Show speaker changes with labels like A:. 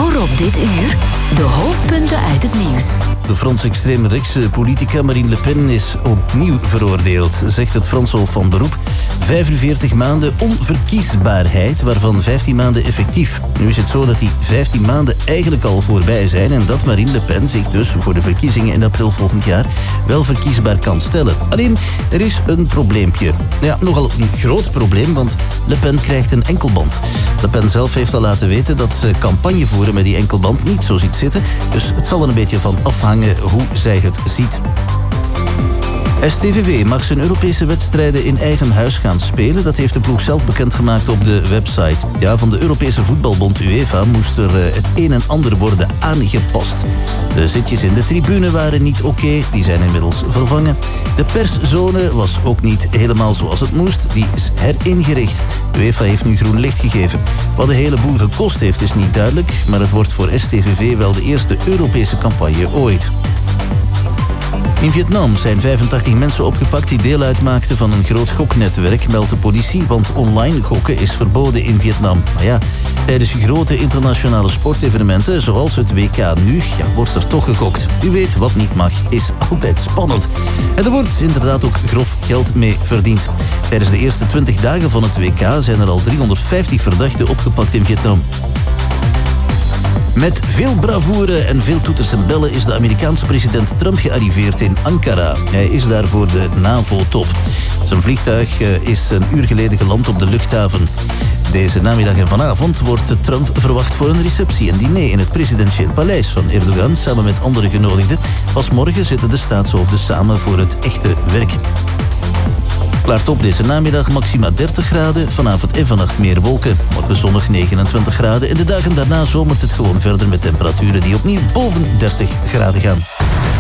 A: Hoor op dit uur de hoofdpunten uit het nieuws.
B: De Franse extreemrechtse politica Marine Le Pen is opnieuw veroordeeld, zegt het Frans Hof van Beroep. 45 maanden onverkiesbaarheid, waarvan 15 maanden effectief. Nu is het zo dat die 15 maanden eigenlijk al voorbij zijn en dat Marine Le Pen zich dus voor de verkiezingen in april volgend jaar wel verkiesbaar kan stellen. Alleen, er is een probleempje. Ja, nogal een groot probleem, want Le Pen krijgt een enkelband. Le Pen zelf heeft al laten weten dat ze campagne voeren met die enkelband niet zo ziet zitten, dus het zal er een beetje van afhangen hoe zij het ziet. STVV mag zijn Europese wedstrijden in eigen huis gaan spelen. Dat heeft de ploeg zelf bekendgemaakt op de website. Ja, van de Europese voetbalbond UEFA moest er het een en ander worden aangepast. De zitjes in de tribune waren niet oké, die zijn inmiddels vervangen. De perszone was ook niet helemaal zoals het moest, die is heringericht. UEFA heeft nu groen licht gegeven. Wat de hele boel gekost heeft is niet duidelijk, maar het wordt voor STVV wel de eerste Europese campagne ooit. In Vietnam zijn 85 mensen opgepakt die deel uitmaakten van een groot goknetwerk, meldt de politie, want online gokken is verboden in Vietnam. Maar ja, tijdens grote internationale sportevenementen, zoals het WK nu, wordt er toch gegokt. U weet, wat niet mag, is altijd spannend. En er wordt inderdaad ook grof geld mee verdiend. Tijdens de eerste 20 dagen van het WK zijn er al 350 verdachten opgepakt in Vietnam. Met veel bravoure en veel toeters en bellen is de Amerikaanse president Trump gearriveerd in Ankara. Hij is daar voor de NAVO-top. Zijn vliegtuig is een uur geleden geland op de luchthaven. Deze namiddag en vanavond wordt Trump verwacht voor een receptie en diner in het presidentieel paleis van Erdogan samen met andere genodigden. Pas morgen zitten de staatshoofden samen voor het echte werk. Klaart op deze namiddag, maxima 30 graden. Vanavond en vannacht meer wolken. Morgen zonnig 29 graden. En de dagen daarna zomert het gewoon verder met temperaturen die opnieuw boven 30 graden gaan.